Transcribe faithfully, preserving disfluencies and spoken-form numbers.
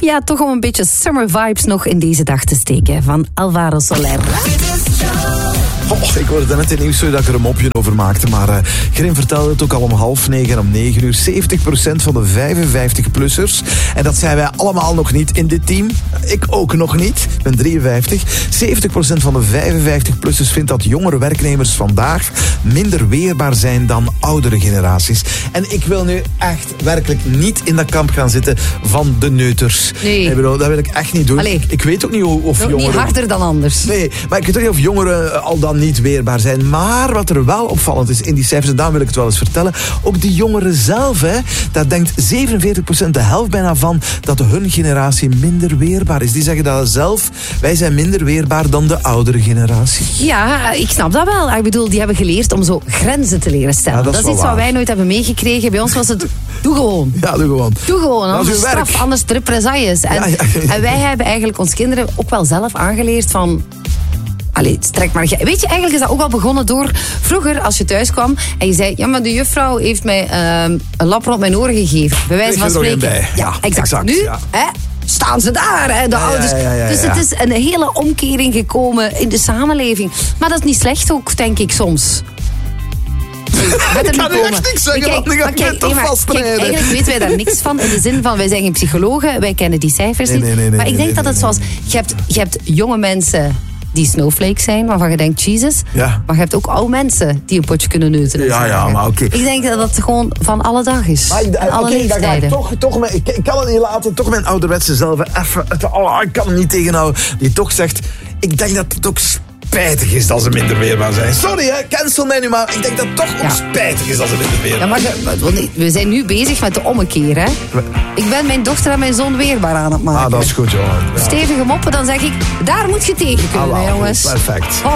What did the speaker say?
Ja, toch om een beetje summer vibes nog in deze dag te steken. Van Alvaro Soler. Oh, ik hoorde net in nieuws dat ik er een mopje over maakte, maar uh, Grim vertelde het ook al om half negen en om negen uur. zeventig procent van de vijfenvijftig-plussers, en dat zijn wij allemaal nog niet in dit team. Ik ook nog niet, ik ben drieënvijftig. zeventig procent van de vijfenvijftig-plussers vindt dat jongere werknemers vandaag minder weerbaar zijn dan oudere generaties. En ik wil nu echt werkelijk niet in dat kamp gaan zitten van de neuters. Nee. Ik bedoel, dat wil ik echt niet doen. Allee. Ik weet ook niet of, of Ook jongeren... niet harder dan anders. Nee, maar ik weet ook niet of jongeren al dan niet weerbaar zijn. Maar wat er wel opvallend is in die cijfers, en daar wil ik het wel eens vertellen, ook die jongeren zelf, hè, daar denkt zevenenveertig procent, de helft bijna van, dat hun generatie minder weerbaar is. Die zeggen dat zelf, wij zijn minder weerbaar dan de oudere generatie. Ja, ik snap dat wel. Ik bedoel, die hebben geleerd om zo grenzen te leren stellen. Ja, dat dat is is iets wel wat waar. wij nooit hebben meegekregen. Bij ons was het, doe gewoon. Ja, doe gewoon. Doe gewoon, Dat is anders uw straf, werk. anders de represailles. En, Ja, ja, ja. en wij hebben eigenlijk ons kinderen ook wel zelf aangeleerd van... Allee, strek maar. Weet je, eigenlijk is dat ook al begonnen door... Vroeger, als je thuis kwam en je zei... Ja, maar de juffrouw heeft mij uh, een lap rond mijn oren gegeven. Bij wijze van Ligt er nog spreken. één bij. Ja, Ja, exact. exact, Nu, ja. hè, staan ze daar, hè, de Ja, ja, ouders. ja, ja, ja, Dus ja. het is een hele omkering gekomen in de samenleving. Maar dat is niet slecht ook, denk ik, soms. Ik kan nu echt niks zeggen, want ik ga maar kijk, het toch nee, maar vastrijden. kijk, eigenlijk weten wij daar niks van. In de zin van, wij zijn geen psychologen, wij kennen die cijfers Nee, niet. nee, nee, nee, maar ik nee, denk nee, dat het nee, zoals... Je hebt, je hebt jonge mensen die snowflakes zijn, waarvan je denkt, Jesus. Ja. Maar je hebt ook oude mensen die een potje kunnen neuteren. Ja, ja, maar oké. Ik denk dat dat gewoon van alle dag is. Maar ik, En alle oké, dan ga ik leeftijden. toch, toch mijn, ik, ik kan het niet laten, toch mijn ouderwetse zelf even... Het, oh, ik kan het niet tegenhouden. Die toch zegt, ik denk dat het ook spijtig is dat ze minder weerbaar zijn. Sorry hè, cancel mij nu maar. Ik denk dat het toch ook Ja. spijtig is dat ze minder weerbaar Ja, maar je- we zijn nu bezig met de ommekeer, hè. Ik ben mijn dochter en mijn zoon weerbaar aan het maken. Ah, dat is goed, joh. Ja. Stevige moppen, dan zeg ik, daar moet je tegen kunnen, Ah, wel, jongens. perfect.